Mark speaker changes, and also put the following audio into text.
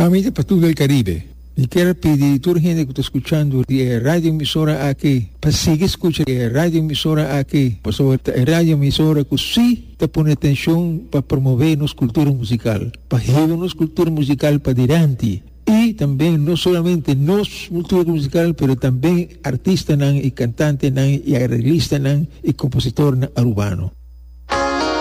Speaker 1: Amiga para todo el Caribe, y quiero pedir a toda la gente que está escuchando de radio emisora aquí, para seguir escuchando radio emisora aquí, por sobre radio emisora que sí te pone atención para promover nuestra cultura musical, para llevar nuestra cultura musical para adelante. Y también no solamente nuestra cultura musical, pero también artistas y cantantes y arreglistas y compositores urbanos.